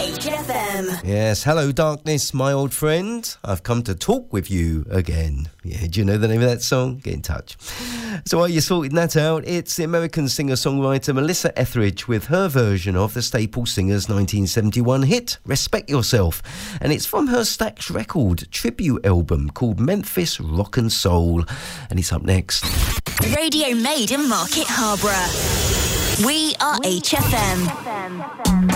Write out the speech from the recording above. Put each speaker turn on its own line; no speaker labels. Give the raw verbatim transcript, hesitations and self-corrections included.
H F M.
Yes, hello darkness, my old friend. I've come to talk with you again. Yeah, do you know the name of that song? Get in touch. So while you're sorting that out, it's the American singer-songwriter Melissa Etheridge with her version of the Staple Singers nineteen seventy-one hit, Respect Yourself. And it's from her Stax Record tribute album called Memphis Rock and Soul. And it's up next.
Radio made in Market Harborough. We are H F M.